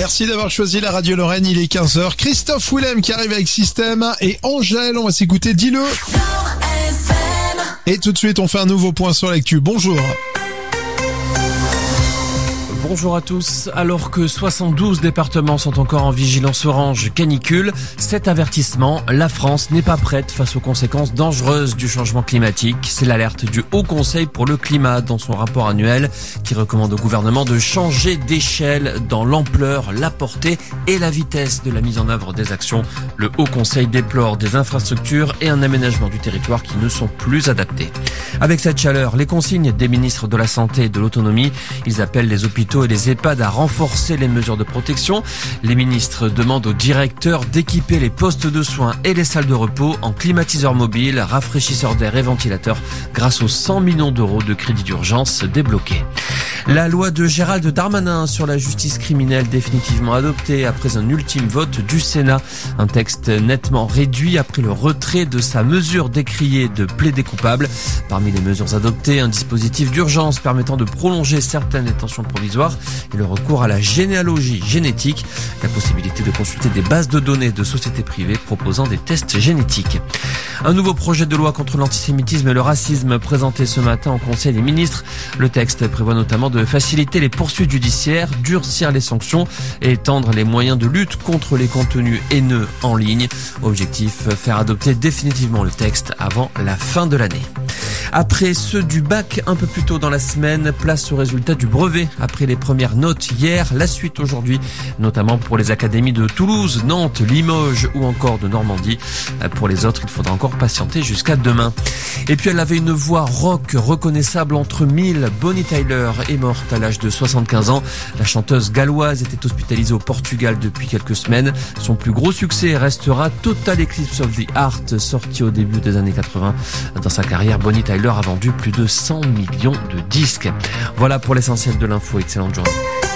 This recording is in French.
Merci d'avoir choisi la radio Lorraine, il est 15h. Christophe Willem qui arrive avec Système et Angèle, on va s'écouter Dis-le. Et tout de suite, on fait un nouveau point sur l'actu. Bonjour. Bonjour à tous. Alors que 72 départements sont encore en vigilance orange canicule, cet avertissement, la France n'est pas prête face aux conséquences dangereuses du changement climatique. C'est l'alerte du Haut Conseil pour le climat dans son rapport annuel qui recommande au gouvernement de changer d'échelle dans l'ampleur, la portée et la vitesse de la mise en œuvre des actions. Le Haut Conseil déplore des infrastructures et un aménagement du territoire qui ne sont plus adaptés. Avec cette chaleur, les consignes des ministres de la Santé et de l'Autonomie, ils appellent les hôpitaux et les EHPAD à renforcer les mesures de protection. Les ministres demandent aux directeurs d'équiper les postes de soins et les salles de repos en climatiseurs mobiles, rafraîchisseurs d'air et ventilateurs grâce aux 100 millions d'euros de crédits d'urgence débloqués. La loi de Gérald Darmanin sur la justice criminelle définitivement adoptée après un ultime vote du Sénat. Un texte nettement réduit après le retrait de sa mesure décriée de plaider coupable. Parmi les mesures adoptées, un dispositif d'urgence permettant de prolonger certaines détentions provisoires et le recours à la généalogie génétique, la possibilité de consulter des bases de données de sociétés privées proposant des tests génétiques. Un nouveau projet de loi contre l'antisémitisme et le racisme présenté ce matin au Conseil des ministres. Le texte prévoit notamment de faciliter les poursuites judiciaires, durcir les sanctions et étendre les moyens de lutte contre les contenus haineux en ligne. Objectif, faire adopter définitivement le texte avant la fin de l'année. Après ceux du bac un peu plus tôt dans la semaine, place au résultat du brevet. Après les premières notes hier, la suite aujourd'hui, notamment pour les académies de Toulouse, Nantes, Limoges ou encore de Normandie. Pour les autres, il faudra encore patienter jusqu'à demain. Et puis elle avait une voix rock reconnaissable entre mille. Bonnie Tyler est morte à l'âge de 75 ans. La chanteuse galloise était hospitalisée au Portugal depuis quelques semaines. Son plus gros succès restera Total Eclipse of the Heart, sorti au début des années 80. Dans sa carrière, Bonnie Tyler a vendu plus de 100 millions de disques. Voilà pour l'essentiel de l'info. Excellente journée.